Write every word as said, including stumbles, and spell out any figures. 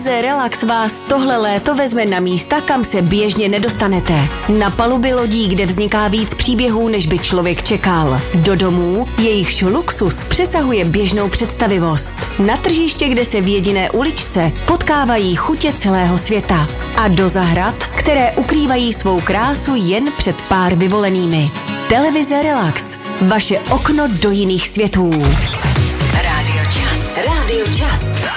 Televize Relax vás tohle léto vezme na místa, kam se běžně nedostanete. Na paluby lodí, kde vzniká víc příběhů, než by člověk čekal. Do domů, jejichž luxus přesahuje běžnou představivost. Na tržiště, kde se v jediné uličce potkávají chutě celého světa. A do zahrad, které ukrývají svou krásu jen před pár vyvolenými. Televize Relax. Vaše okno do jiných světů. Rádio Čas. Rádio Čas.